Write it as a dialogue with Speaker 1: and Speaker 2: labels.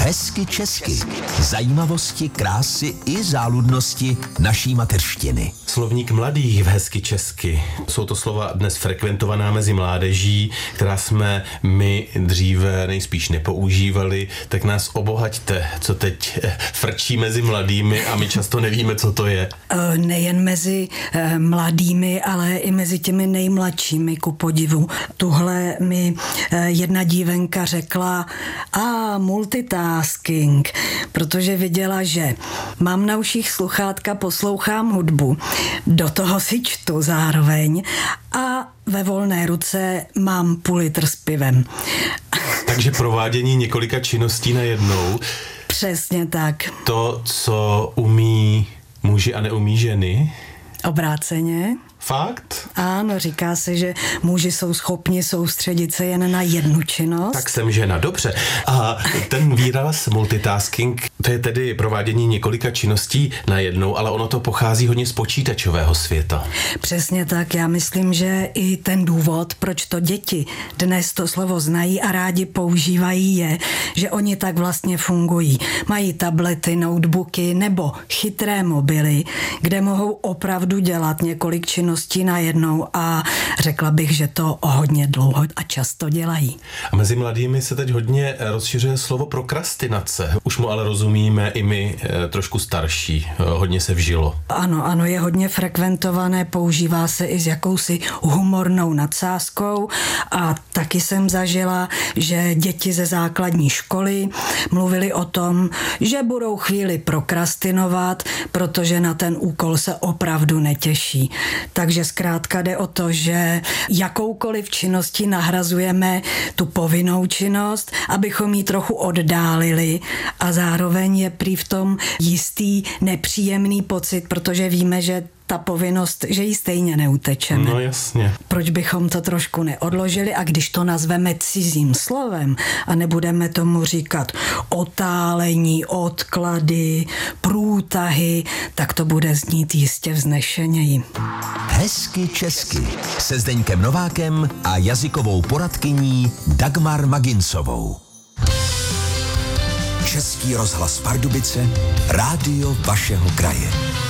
Speaker 1: Hezky česky. Zajímavosti, krásy i záludnosti naší mateřštiny.
Speaker 2: Slovník mladých v Hezky česky. Jsou to slova dnes frekventovaná mezi mládeží, která jsme my dříve nejspíš nepoužívali, tak nás obohaťte, co teď frčí mezi mladými a my často nevíme, co to je.
Speaker 3: Nejen mezi mladými, ale i mezi těmi nejmladšími, ku podivu. Tuhle mi jedna dívenka řekla multitasking, protože viděla, že mám na uších sluchátka, poslouchám hudbu, do toho si čtu zároveň a ve volné ruce mám půl litr s pivem.
Speaker 2: Takže provádění několika činností najednou.
Speaker 3: Přesně tak.
Speaker 2: To, co umí muži a neumí ženy.
Speaker 3: Obráceně.
Speaker 2: Fakt?
Speaker 3: Ano, říká se, že muži jsou schopni soustředit se jen na jednu činnost.
Speaker 2: Tak jsem žena, dobře. A ten výraz multitasking, to je tedy provádění několika činností najednou, ale ono to pochází hodně z počítačového světa.
Speaker 3: Přesně tak, já myslím, že i ten důvod, proč to děti dnes to slovo znají a rádi používají, je, že oni tak vlastně fungují. Mají tablety, notebooky nebo chytré mobily, kde mohou opravdu dělat několik činností najednou a řekla bych, že to hodně dlouho a často dělají.
Speaker 2: A mezi mladými se teď hodně rozšiřuje slovo prokrastinace. Už mu ale rozumíme i my trošku starší. Hodně se vžilo.
Speaker 3: Ano, je hodně frekventované, používá se i s jakousi humornou nadsázkou a taky jsem zažila, že děti ze základní školy mluvili o tom, že budou chvíli prokrastinovat, protože na ten úkol se opravdu netěší. Takže zkrátka jde o to, že jakoukoliv činností nahrazujeme tu povinnou činnost, abychom ji trochu oddálili a zároveň je prý v tom jistý nepříjemný pocit, protože víme, že ta povinnost, že ji stejně neutečeme.
Speaker 2: No jasně.
Speaker 3: Proč bychom to trošku neodložili a když to nazveme cizím slovem a nebudeme tomu říkat otálení, odklady, průtahy, tak to bude znít jistě vznešeněji.
Speaker 1: Hezky česky se Zdeňkem Novákem a jazykovou poradkyní Dagmar Magincovou. Český rozhlas Pardubice, rádio vašeho kraje.